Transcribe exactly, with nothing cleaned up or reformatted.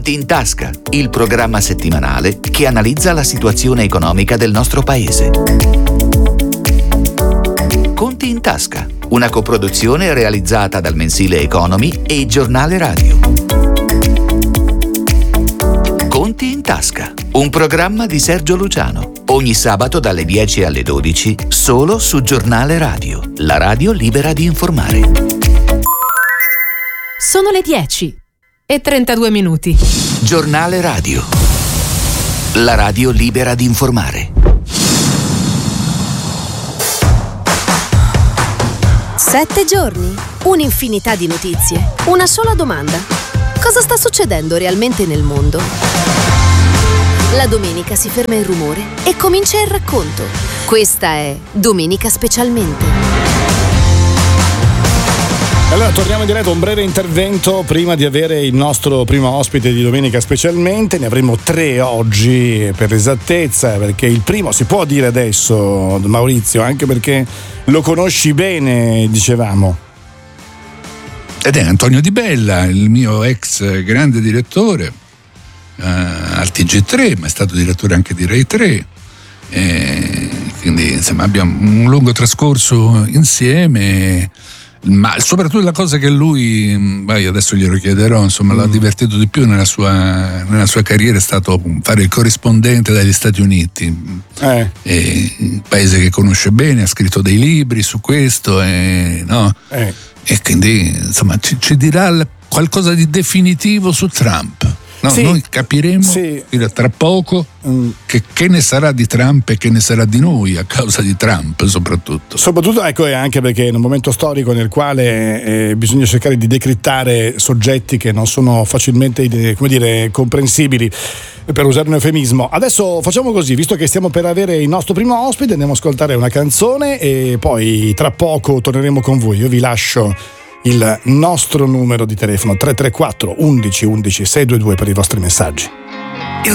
Conti in tasca, il programma settimanale che analizza la situazione economica del nostro paese. Conti in tasca, una coproduzione realizzata dal mensile Economy e il giornale radio. Conti in tasca, un programma di Sergio Luciano, ogni sabato dalle dieci alle dodici, solo su Giornale Radio, la radio libera di informare. Sono le dieci e trentadue minuti. Giornale Radio, la radio libera di informare. Sette giorni, un'infinità di notizie, una sola domanda. Cosa sta succedendo realmente nel mondo? La domenica si ferma il rumore e comincia il racconto. Questa è Domenica Specialmente. Allora torniamo in diretta, un breve intervento prima di avere il nostro primo ospite di Domenica Specialmente. Ne avremo tre oggi per esattezza, perché il primo si può dire adesso, Maurizio, anche perché lo conosci bene, dicevamo. Ed è Antonio Di Bella, il mio ex grande direttore uh, al T G tre, ma è stato direttore anche di Rai tre. E quindi insomma abbiamo un lungo trascorso insieme. Ma soprattutto la cosa che lui, beh, adesso glielo chiederò, insomma, mm. l'ha divertito di più nella sua, nella sua carriera è stato fare il corrispondente dagli Stati Uniti, eh. e, un paese che conosce bene, ha scritto dei libri su questo, e, no? eh. e quindi insomma ci, ci dirà qualcosa di definitivo su Trump. No, sì, noi capiremo sì. tra poco mm. che, che ne sarà di Trump e che ne sarà di noi a causa di Trump, soprattutto. Soprattutto, ecco, è anche perché in un momento storico nel quale eh, bisogna cercare di decrittare soggetti che non sono facilmente, come dire, comprensibili, per usare un eufemismo. Adesso facciamo così, visto che stiamo per avere il nostro primo ospite, andiamo a ascoltare una canzone e poi tra poco torneremo con voi. Io vi lascio il nostro numero di telefono tre tre quattro undici undici sei due due per i vostri messaggi.